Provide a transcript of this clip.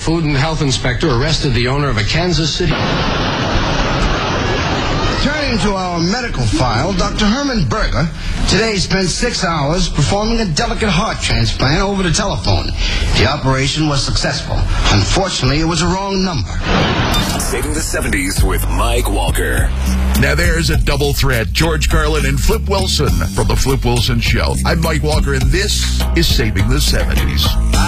food and health inspector arrested the owner of a Kansas City... Turning to our medical file, Dr. Herman Berger today spent 6 hours performing a delicate heart transplant over the telephone. The operation was successful. Unfortunately, it was a wrong number. Saving the 70s with Mike Walker. Now there's a double threat. George Carlin and Flip Wilson from The Flip Wilson Show. I'm Mike Walker, and this is Saving the 70s.